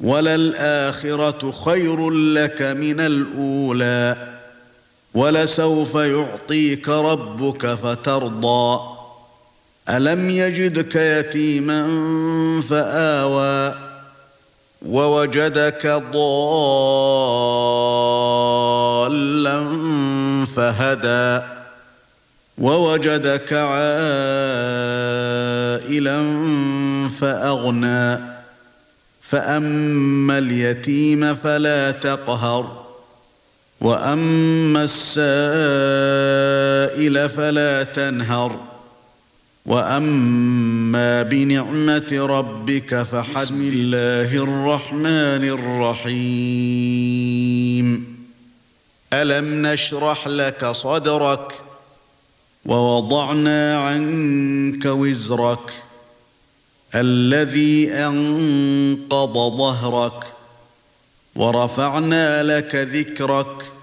وَلَلْآخِرَةُ خَيْرٌ لَكَ مِنَ الْأُولَى وَلَسَوْفَ يُعْطِيكَ رَبُّكَ فَتَرْضَى أَلَمْ يَجِدْكَ يَتِيمًا فَآوَى وَوَجَدَكَ ضَالًّا فَهَدَى وَوَجَدَكَ عَائِلًا فَأَغْنَى فَأَمَّا الْيَتِيمَ فَلَا تَقْهَرْ وَأَمَّا السَّائِلَ فَلَا تَنْهَرْ وَأَمَّا بِنِعْمَةِ رَبِّكَ فَحَدِّثْ. بسم الله الرَّحْمَنِ الرَّحِيمِ أَلَمْ نَشْرَحْ لَكَ صَدْرَكَ وَوَضَعْنَا عَنكَ وِزْرَكَ الَّذِي أَنقَضَ ظَهْرَكَ وَرَفَعْنَا لَكَ ذِكْرَكَ